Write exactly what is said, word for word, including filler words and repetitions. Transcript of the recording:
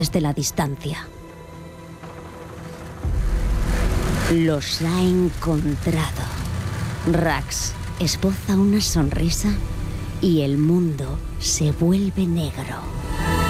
desde la distancia. Los ha encontrado. Rax esboza una sonrisa y el mundo se vuelve negro.